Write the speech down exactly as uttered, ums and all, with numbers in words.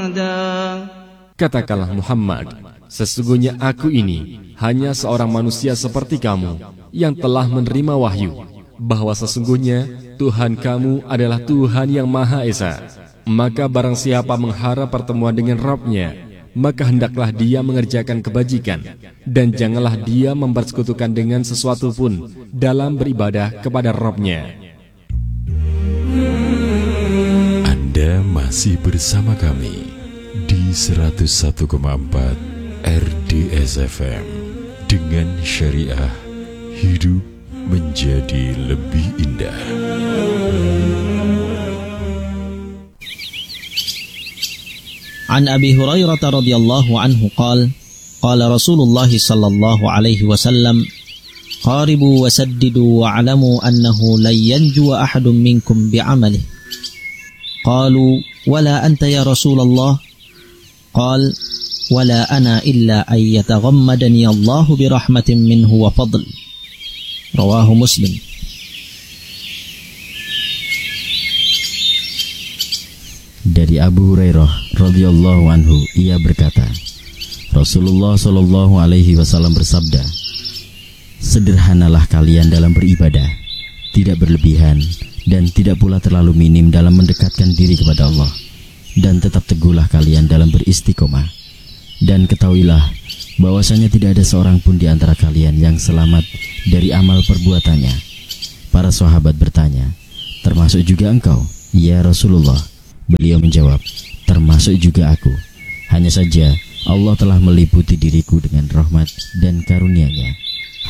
Katakanlah Muhammad, sesungguhnya aku ini hanya seorang manusia seperti kamu yang telah menerima wahyu bahwa sesungguhnya Tuhan kamu adalah Tuhan yang Maha Esa. Maka barang siapa mengharap pertemuan dengan Rabb-Nya, maka hendaklah dia mengerjakan kebajikan, dan janganlah dia mempersekutukan dengan sesuatu pun dalam beribadah kepada Rabb-Nya. Anda masih bersama kami di seratus satu koma empat R D S F M. Dengan syariah, hidup menjadi lebih indah. An Abi Hurairah radhiyallahu anhu qala qala Rasulullah sallallahu alaihi wasallam qaribu wasaddidu wa'lamu annahu lan yanju ahadun minkum bi'amalihi. Qalu wala anta ya Rasulullah? Qala wala ana illa an yataghammadani Allahu birahmatin minhu wa fadl. Rawahu Muslim. Dari Abu Hurairah radhiyallahu anhu, ia berkata, Rasulullah shallallahu alaihi wasallam bersabda, sederhanalah kalian dalam beribadah, tidak berlebihan dan tidak pula terlalu minim dalam mendekatkan diri kepada Allah, dan tetap teguhlah kalian dalam beristiqomah. Dan ketahuilah bahwasanya tidak ada seorang pun di antara kalian yang selamat dari amal perbuatannya. Para sahabat bertanya, termasuk juga engkau, ya Rasulullah? Beliau menjawab, termasuk juga aku. Hanya saja Allah telah meliputi diriku dengan rahmat dan karunia-Nya.